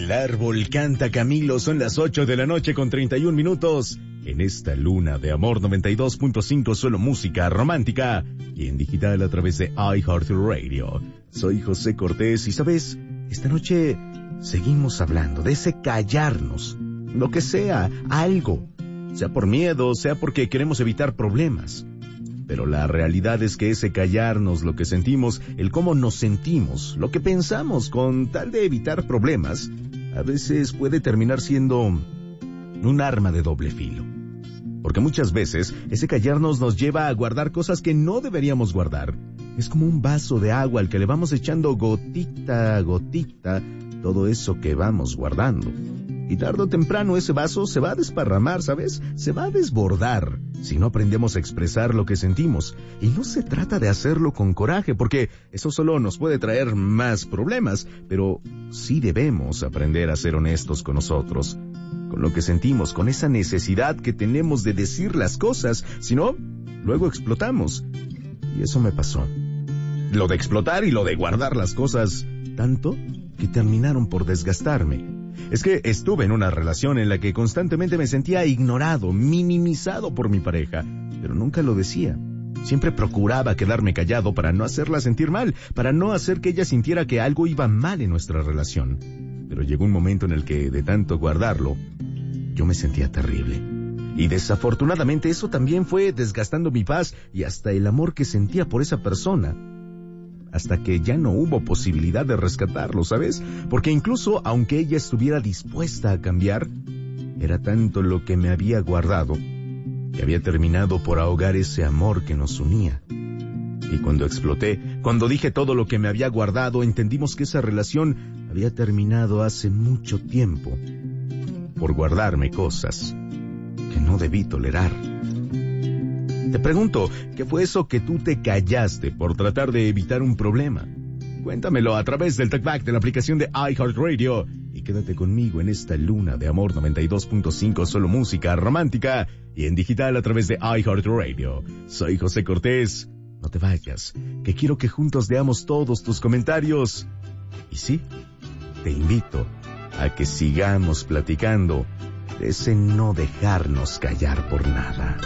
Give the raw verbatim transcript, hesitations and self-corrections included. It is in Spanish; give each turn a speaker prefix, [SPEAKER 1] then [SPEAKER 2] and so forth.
[SPEAKER 1] El árbol canta Camilo, son las ocho de la noche con treinta y un minutos. En esta luna de amor noventa y dos punto cinco, solo música romántica y en digital a través de iHeartRadio. Soy José Cortés y sabes, esta noche seguimos hablando de ese callarnos, lo que sea, algo, sea por miedo, sea porque queremos evitar problemas. Pero la realidad es que ese callarnos lo que sentimos, el cómo nos sentimos, lo que pensamos con tal de evitar problemas, a veces puede terminar siendo un arma de doble filo. Porque muchas veces ese callarnos nos lleva a guardar cosas que no deberíamos guardar. Es como un vaso de agua al que le vamos echando gotita a gotita todo eso que vamos guardando. Y tarde o temprano ese vaso se va a desparramar, ¿sabes? Se va a desbordar si no aprendemos a expresar lo que sentimos. Y no se trata de hacerlo con coraje, porque eso solo nos puede traer más problemas. Pero sí debemos aprender a ser honestos con nosotros, con lo que sentimos, con esa necesidad que tenemos de decir las cosas. Si no, luego explotamos. Y eso me pasó. Lo de explotar y lo de guardar las cosas tanto que terminaron por desgastarme. Es que estuve en una relación en la que constantemente me sentía ignorado, minimizado por mi pareja, pero nunca lo decía. Siempre procuraba quedarme callado para no hacerla sentir mal, para no hacer que ella sintiera que algo iba mal en nuestra relación. Pero llegó un momento en el que, de tanto guardarlo, yo me sentía terrible. Y desafortunadamente eso también fue desgastando mi paz y hasta el amor que sentía por esa persona. Hasta que ya no hubo posibilidad de rescatarlo, ¿sabes? Porque incluso aunque ella estuviera dispuesta a cambiar, era tanto lo que me había guardado que había terminado por ahogar ese amor que nos unía. Y cuando exploté, cuando dije todo lo que me había guardado, entendimos que esa relación había terminado hace mucho tiempo por guardarme cosas que no debí tolerar. Te pregunto, ¿qué fue eso que tú te callaste por tratar de evitar un problema? Cuéntamelo a través del TalkBack de la aplicación de iHeartRadio y quédate conmigo en esta luna de amor noventa y dos punto cinco, solo música romántica y en digital a través de iHeartRadio. Soy José Cortés. No te vayas, que quiero que juntos veamos todos tus comentarios. Y sí, te invito a que sigamos platicando de ese no dejarnos callar por nada.